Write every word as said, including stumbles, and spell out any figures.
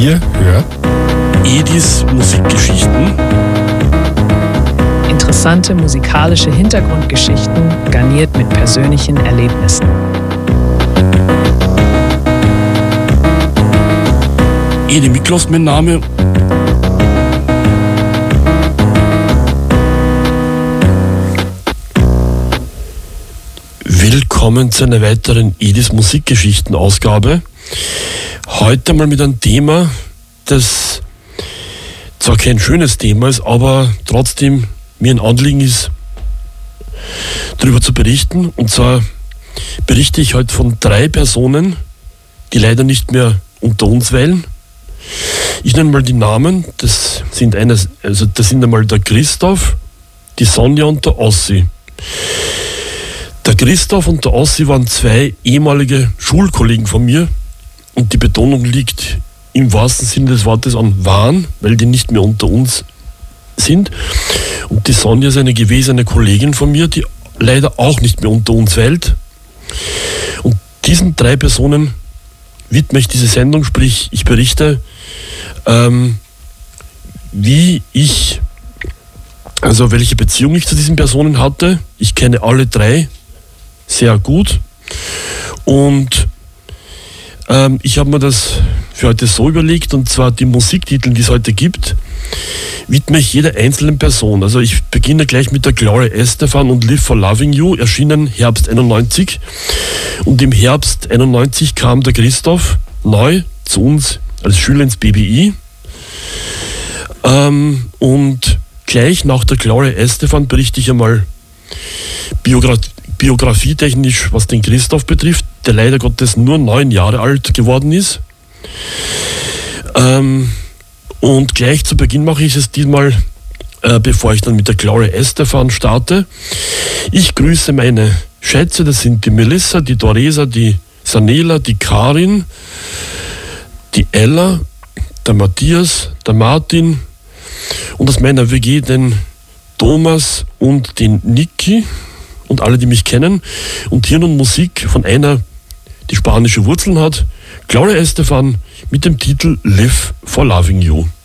Ihr hört Edis Musikgeschichten. Interessante musikalische Hintergrundgeschichten, garniert mit persönlichen Erlebnissen. Edi Miklos mein Name. Willkommen zu einer weiteren Edis Musikgeschichten-Ausgabe. Heute mal mit einem Thema, das zwar kein schönes Thema ist, aber trotzdem mir ein Anliegen ist, darüber zu berichten. Und zwar berichte ich heute von drei Personen, die leider nicht mehr unter uns weilen. Ich nenne mal die Namen. Das sind eines, also das sind einmal der Christoph, die Sonja und der Ossi. Der Christoph und der Ossi waren zwei ehemalige Schulkollegen von mir und die Betonung liegt im wahrsten Sinne des Wortes an waren, weil die nicht mehr unter uns sind. Und die Sonja ist eine gewesene Kollegin von mir, die leider auch nicht mehr unter uns weilt. Und diesen drei Personen widme ich diese Sendung, sprich ich berichte, ähm, wie ich, also welche Beziehung ich zu diesen Personen hatte. Ich kenne alle drei sehr gut und ähm, ich habe mir das für heute so überlegt, und zwar die Musiktitel, die es heute gibt, widme ich jeder einzelnen Person. Also ich beginne gleich mit der Gloria Estefan und Live for Loving You, erschienen Herbst einundneunzig, und im Herbst einundneunzig kam der Christoph neu zu uns als Schüler ins B B I ähm, und gleich nach der Gloria Estefan berichte ich einmal Biogra- biografietechnisch, was den Christoph betrifft, der leider Gottes nur neun Jahre alt geworden ist. Ähm, und gleich zu Beginn mache ich es diesmal, äh, bevor ich dann mit der Gloria Estefan starte. Ich grüße meine Schätze, das sind die Melissa, die Doresa, die Sanela, die Karin, die Ella, der Matthias, der Martin und aus meiner W G den Thomas und den Niki und alle, die mich kennen. Und hier nun Musik von einer, die spanische Wurzeln hat, Gloria Estefan mit dem Titel Live for Loving You.